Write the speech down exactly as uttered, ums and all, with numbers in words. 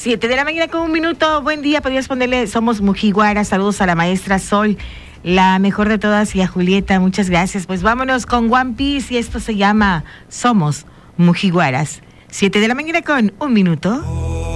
Siete de la mañana con un minuto. Buen día, podrías ponerle Somos Mujiwaras. Saludos a la maestra Sol, la mejor de todas, y a Julieta. Muchas gracias. Pues vámonos con One Piece y esto se llama Somos Mujiwaras. Siete de la mañana con un minuto.